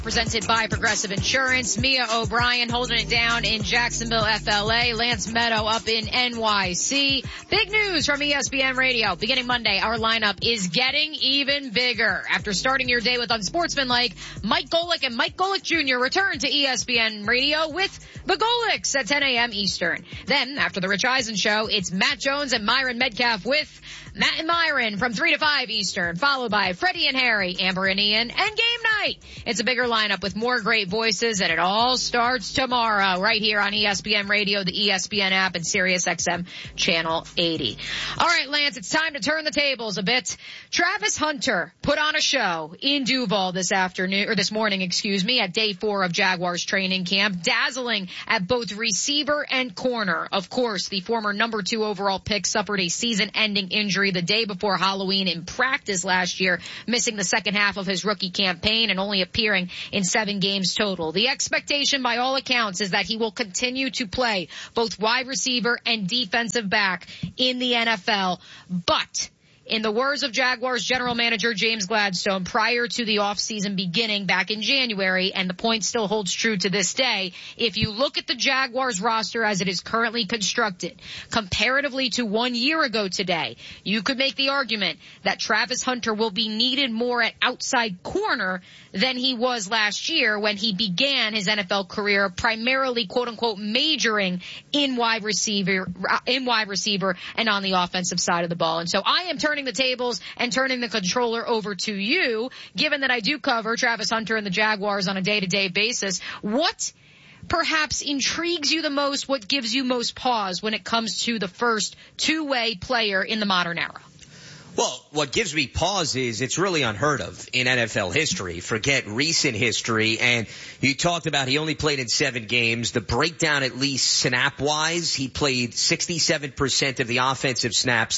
Presented by Progressive Insurance. Mia O'Brien holding it down in Jacksonville, FLA. Lance Meadow up in NYC. Big news from ESPN Radio. Beginning Monday, our lineup is getting even bigger. After starting your day with Unsportsmanlike, Mike Golick and Mike Golick Jr. return to ESPN Radio with the Golicks at 10 a.m. Eastern. Then, after the Rich Eisen Show, it's Matt Jones and Myron Metcalf with Matt and Myron from 3 to 5 Eastern, followed by Freddie and Harry, Amber and Ian, and Game Night. It's a bigger lineup with more great voices, and it all starts tomorrow right here on ESPN Radio, the ESPN app, and SiriusXM Channel 80. All right, Lance, it's time to turn the tables a bit. Travis Hunter put on a show in Duval this morning, at day 4 of Jaguars training camp, dazzling at both receiver and corner. Of course, the former number 2 overall pick suffered a season-ending injury the day before Halloween in practice last year, missing the second half of his rookie campaign and only appearing in 7 games total. The expectation by all accounts is that he will continue to play both wide receiver and defensive back in the NFL. But in the words of Jaguars general manager James Gladstone prior to the offseason beginning back in January, and the point still holds true to this day, if you look at the Jaguars roster as it is currently constructed, comparatively to 1 year ago today, you could make the argument that Travis Hunter will be needed more at outside corner than he was last year when he began his NFL career primarily, quote-unquote, majoring in wide receiver and on the offensive side of the ball. And so I am turning the tables and turning the controller over to you, given that I do cover Travis Hunter and the Jaguars on a day-to-day basis. What perhaps intrigues you the most? What gives you most pause when it comes to the first two-way player in the modern era? Well, what gives me pause is it's really unheard of in NFL history. Forget recent history. And you talked about he only played in 7 games. The breakdown, at least snap-wise, he played 67% of the offensive snaps,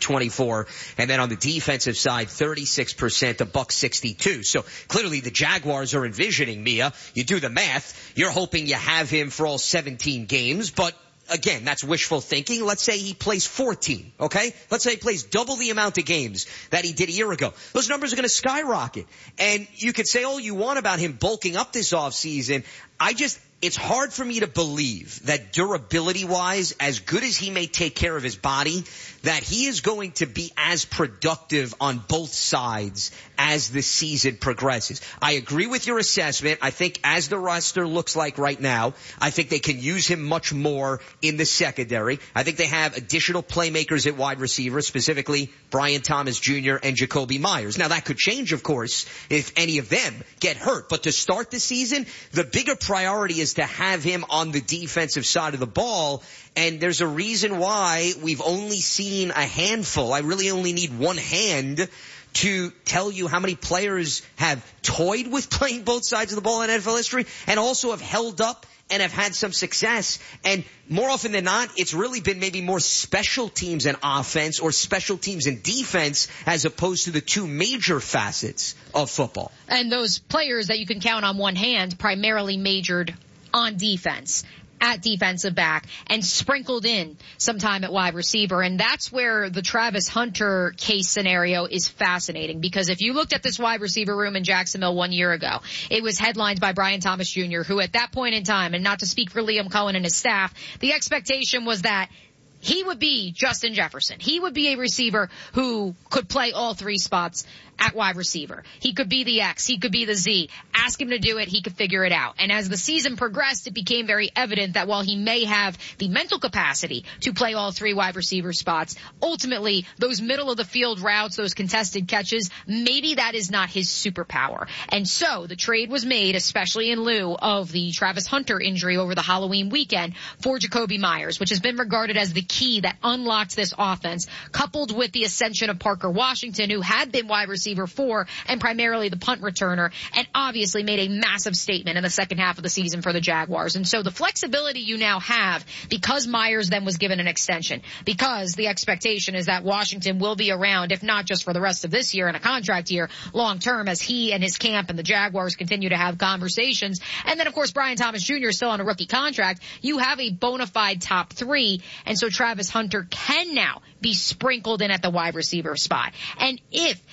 324. And then on the defensive side, 36%, $162. So clearly the Jaguars are envisioning, Mia, you do the math, you're hoping you have him for all 17 games, but again, that's wishful thinking. Let's say he plays 14, okay? Let's say he plays double the amount of games that he did a year ago. Those numbers are going to skyrocket. And you could say all you want about him bulking up this offseason. It's hard for me to believe that durability-wise, as good as he may take care of his body, that he is going to be as productive on both sides as the season progresses. I agree with your assessment. I think as the roster looks like right now, I think they can use him much more in the secondary. I think they have additional playmakers at wide receiver, specifically Brian Thomas Jr. and Jakobi Meyers. Now that could change, of course, if any of them get hurt. But to start the season, the bigger priority is to have him on the defensive side of the ball. And there's a reason why we've only seen a handful. I really only need one hand to tell you how many players have toyed with playing both sides of the ball in NFL history and also have held up and have had some success. And more often than not, it's really been maybe more special teams and offense or special teams and defense as opposed to the two major facets of football. And those players that you can count on one hand primarily majored on defense, at defensive back, and sprinkled in some time at wide receiver. And that's where the Travis Hunter case scenario is fascinating, because if you looked at this wide receiver room in Jacksonville 1 year ago, it was headlined by Brian Thomas Jr., who at that point in time, and not to speak for Liam Cohen and his staff, the expectation was that he would be Justin Jefferson. He would be a receiver who could play all 3 spots at wide receiver. He could be the X. He could be the Z. Ask him to do it. He could figure it out. And as the season progressed, it became very evident that while he may have the mental capacity to play all 3 wide receiver spots, ultimately those middle of the field routes, those contested catches, maybe that is not his superpower. And so the trade was made, especially in lieu of the Travis Hunter injury over the Halloween weekend, for Jakobi Meyers, which has been regarded as the key that unlocked this offense, coupled with the ascension of Parker Washington, who had been wide receiver 4 and primarily the punt returner, and obviously made a massive statement in the second half of the season for the Jaguars. And so the flexibility you now have, because Meyers then was given an extension, because the expectation is that Washington will be around, if not just for the rest of this year and a contract year, long term, as he and his camp and the Jaguars continue to have conversations. And then, of course, Brian Thomas Jr. is still on a rookie contract. You have a bona fide top 3, and so Travis Hunter can now be sprinkled in at the wide receiver spot. And if he can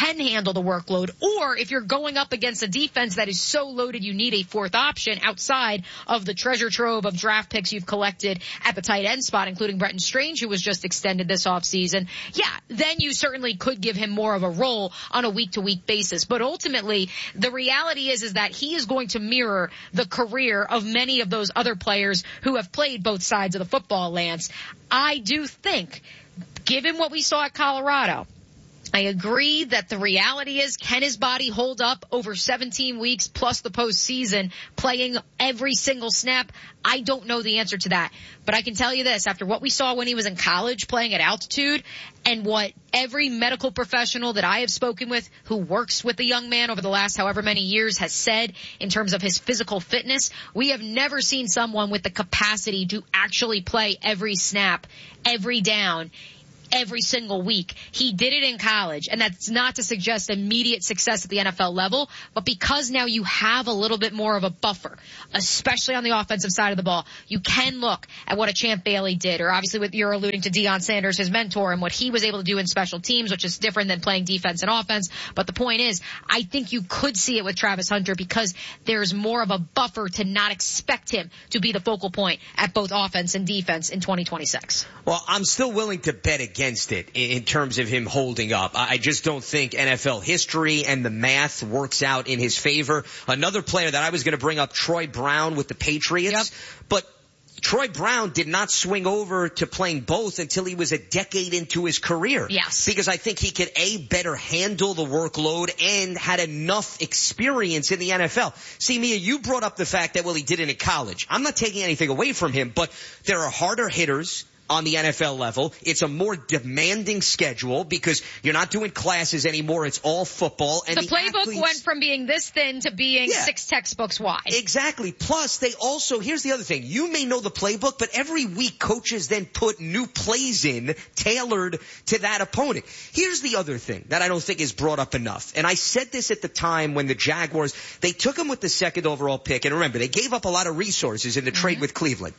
can handle the workload, or if you're going up against a defense that is so loaded you need a fourth option outside of the treasure trove of draft picks you've collected at the tight end spot, including Brenton Strange, who was just extended this offseason. Yeah, then you certainly could give him more of a role on a week-to-week basis. But ultimately, the reality is that he is going to mirror the career of many of those other players who have played both sides of the football, Lance. I do think, given what we saw at Colorado, I agree that the reality is, can his body hold up over 17 weeks plus the postseason, playing every single snap? I don't know the answer to that. But I can tell you this, after what we saw when he was in college playing at altitude, and what every medical professional that I have spoken with who works with the young man over the last however many years has said in terms of his physical fitness, we have never seen someone with the capacity to actually play every snap, every down, every single week. He did it in college, and that's not to suggest immediate success at the NFL level, but because now you have a little bit more of a buffer, especially on the offensive side of the ball, you can look at what a Champ Bailey did, or obviously what you're alluding to Deion Sanders, his mentor, and what he was able to do in special teams, which is different than playing defense and offense. But the point is, I think you could see it with Travis Hunter because there's more of a buffer to not expect him to be the focal point at both offense and defense in 2026. Well, I'm still willing to bet against it in terms of him holding up. I just don't think NFL history and the math works out in his favor. Another player that I was going to bring up, Troy Brown with the Patriots, but Troy Brown did not swing over to playing both until he was a decade into his career. Yes. Because I think he could, better handle the workload and had enough experience in the NFL. See, Mia, you brought up the fact that, well, he did it in college. I'm not taking anything away from him, but there are harder hitters on the NFL level. It's a more demanding schedule because you're not doing classes anymore. It's all football. And the playbook went from being this thin to being 6 textbooks wide. Exactly. Plus, they also, here's the other thing. You may know the playbook, but every week coaches then put new plays in tailored to that opponent. Here's the other thing that I don't think is brought up enough. And I said this at the time when the Jaguars, they took him with the 2nd overall pick. And remember, they gave up a lot of resources in the trade with Cleveland.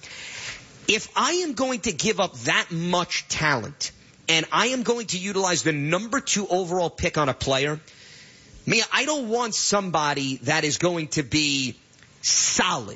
If I am going to give up that much talent and I am going to utilize the number 2 overall pick on a player, Mia, I don't want somebody that is going to be solid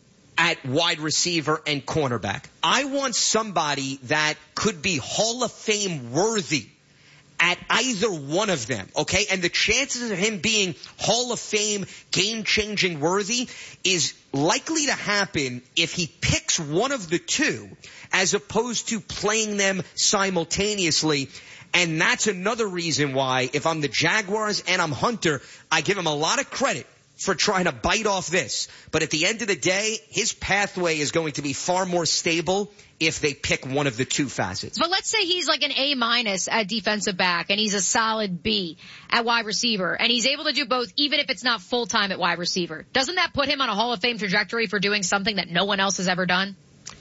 at wide receiver and cornerback. I want somebody that could be Hall of Fame worthy at either one of them, okay? And the chances of him being Hall of Fame, game-changing worthy is likely to happen if he picks one of the two as opposed to playing them simultaneously. And that's another reason why, if I'm the Jaguars and I'm Hunter, I give him a lot of credit for trying to bite off this. But at the end of the day, his pathway is going to be far more stable if they pick one of the two facets. But let's say he's like an A- at defensive back and he's a solid B at wide receiver and he's able to do both even if it's not full-time at wide receiver. Doesn't that put him on a Hall of Fame trajectory for doing something that no one else has ever done?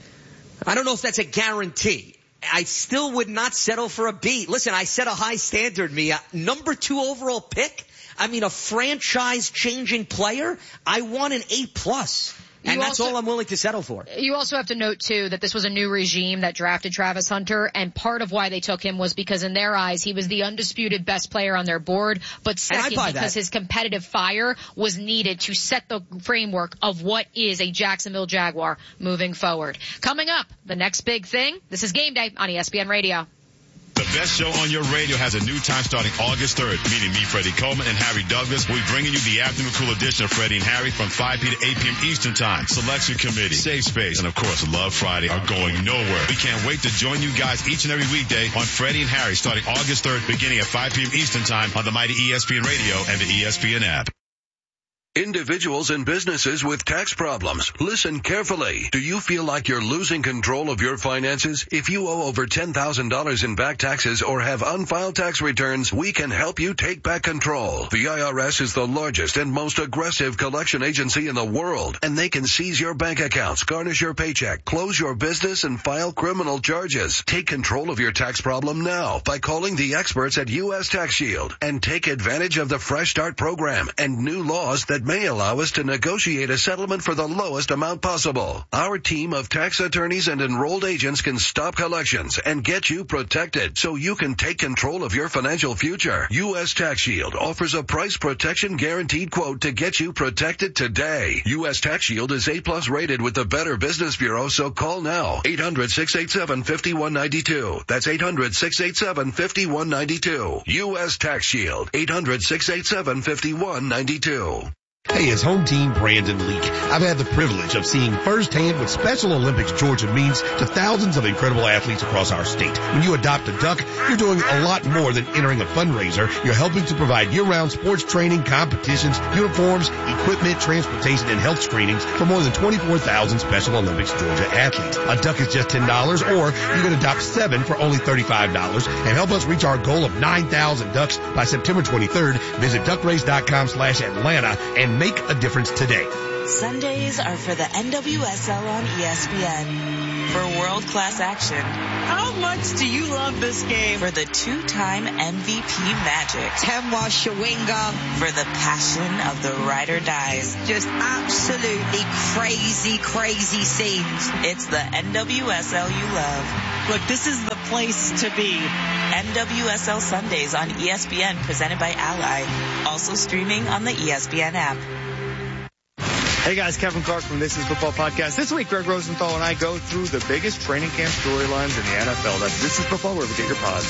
I don't know if that's a guarantee. I still would not settle for a B. Listen, I set a high standard, Mia. Number 2 overall pick? I mean, a franchise-changing player? I want an A+. And that's all I'm willing to settle for. You also have to note, too, that this was a new regime that drafted Travis Hunter, and part of why they took him was because in their eyes, he was the undisputed best player on their board, but second, because his competitive fire was needed to set the framework of what is a Jacksonville Jaguar moving forward. Coming up, the next big thing, this is Game Day on ESPN Radio. The best show on your radio has a new time starting August 3rd. Meaning me, Freddie Coleman, and Harry Douglas will be bringing you the afternoon cool edition of Freddie and Harry from 5 p.m. to 8 p.m. Eastern Time. Selection Committee, Safe Space, and of course Love Friday are going nowhere. We can't wait to join you guys each and every weekday on Freddie and Harry starting August 3rd beginning at 5 p.m. Eastern Time on the mighty ESPN Radio and the ESPN app. Individuals and businesses with tax problems, listen carefully. Do you feel like you're losing control of your finances? If you owe over $10,000 in back taxes or have unfiled tax returns, we can help you take back control. The IRS is the largest and most aggressive collection agency in the world, and they can seize your bank accounts, garnish your paycheck, close your business, and file criminal charges. Take control of your tax problem now by calling the experts at U.S. Tax Shield and take advantage of the Fresh Start program and new laws that it may allow us to negotiate a settlement for the lowest amount possible. Our team of tax attorneys and enrolled agents can stop collections and get you protected so you can take control of your financial future. U.S. Tax Shield offers a price protection guaranteed quote to get you protected today. U.S. Tax Shield is A+ rated with the Better Business Bureau, so call now. 800-687-5192. That's 800-687-5192. U.S. Tax Shield. 800-687-5192. Hey, it's home team Brandon Leak. I've had the privilege of seeing firsthand what Special Olympics Georgia means to thousands of incredible athletes across our state. When you adopt a duck, you're doing a lot more than entering a fundraiser. You're helping to provide year-round sports training, competitions, uniforms, equipment, transportation, and health screenings for more than 24,000 Special Olympics Georgia athletes. A duck is just $10, or you can adopt 7 for only $35 and help us reach our goal of 9,000 ducks by September 23rd. Visit duckrace.com/Atlanta and make a difference today. Sundays are for the NWSL on ESPN. For world-class action. How much do you love this game? For the 2-time MVP magic. Temwa Shawinga. For the passion of the ride or dies. Just absolutely crazy, crazy scenes. It's the NWSL you love. Look, this is the place to be. NWSL Sundays on ESPN, presented by Ally. Also streaming on the ESPN app. Hey guys, Kevin Clark from This Is Football Podcast. This week, Greg Rosenthal and I go through the biggest training camp storylines in the NFL. That's This Is Football, wherever you get your pods.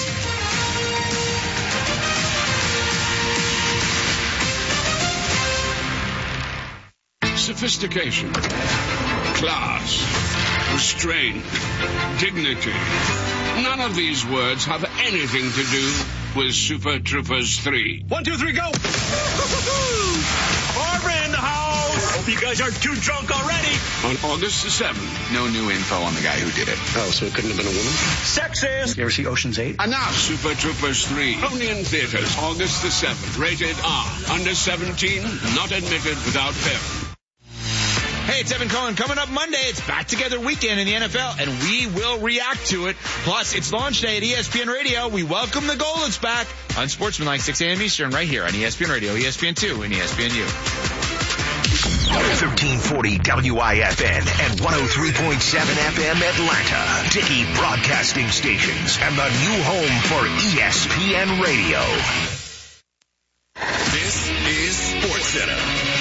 Sophistication, class, restraint, dignity. None of these words have anything to do with Super Troopers 3. 1, 2, 3, go! Barbara in the house! Hope you guys aren't too drunk already. On August the 7th. No new info on the guy who did it. Oh, so it couldn't have been a woman? Sexist! You ever see Ocean's 8? Enough! Super Troopers 3. Only in theaters. August the 7th. Rated R. Under 17. Not admitted without parent. Hey, it's Evan Cohen. Coming up Monday, it's Back Together Weekend in the NFL, and we will react to it. Plus, it's launch day at ESPN Radio. We welcome the Goldens back on Sportsmanlike 6 a.m. Eastern right here on ESPN Radio, ESPN2, and ESPNU. 1340 WIFN and 103.7 FM Atlanta. Dickey Broadcasting Stations and the new home for ESPN Radio. This is SportsCenter.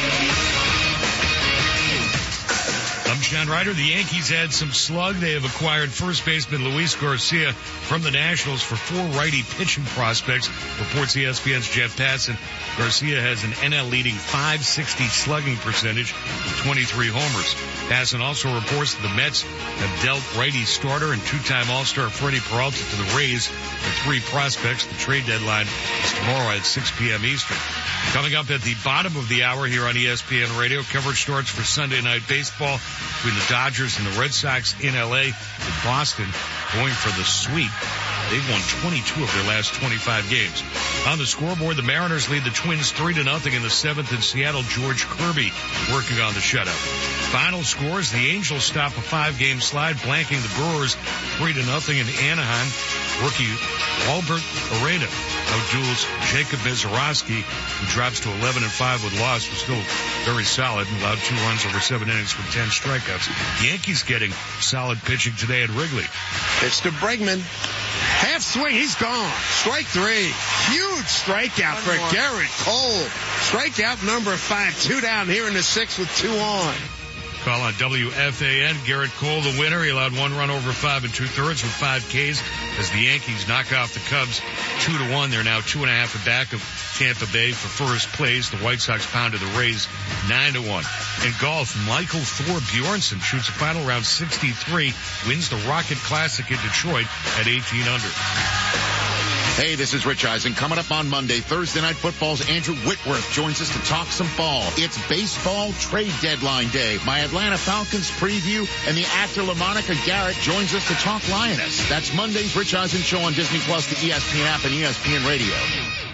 I'm John Ryder. The Yankees had some slug. They have acquired first baseman Luis Garcia from the Nationals for 4 righty pitching prospects, reports ESPN's Jeff Passan. Garcia has an NL-leading .560 slugging percentage with 23 homers. Passan also reports that the Mets have dealt righty starter and 2-time All-Star Freddie Peralta to the Rays for 3 prospects. The trade deadline is tomorrow at 6 p.m. Eastern. Coming up at the bottom of the hour here on ESPN Radio, coverage starts for Sunday Night Baseball between the Dodgers and the Red Sox in L.A. and Boston going for the sweep. They've won 22 of their last 25 games. On the scoreboard, the Mariners lead the Twins 3-0 in the 7th in Seattle. George Kirby working on the shutout. Final scores, the Angels stop a 5-game slide, blanking the Brewers 3-0 in Anaheim. Rookie Albert Arena outduels Jacob Mizorowski, who drops to 11-5 with loss, was still very solid and allowed 2 runs over 7 innings with 10 strikeouts. The Yankees getting solid pitching today at Wrigley. Pitch to Bregman. Half swing, he's gone. Strike 3. Huge strikeout for Garrett Cole. Strikeout number 5. 2 down here in the 6th with 2 on. Call on WFAN. Garrett Cole, the winner. He allowed 1 run over 5 2/3 with 5 Ks as the Yankees knock off the Cubs 2-1. They're now 2.5 back of Tampa Bay for first place. The White Sox pounded the Rays 9-1. In golf, Michael Thor Bjornsson shoots a final round 63, wins the Rocket Classic in Detroit at 18 under. Hey, this is Rich Eisen. Coming up on Monday, Thursday Night Football's Andrew Whitworth joins us to talk some ball. It's baseball trade deadline day. My Atlanta Falcons preview, and the actor LaMonica Garrett joins us to talk Lioness. That's Monday's Rich Eisen Show on Disney Plus, the ESPN app, and ESPN Radio.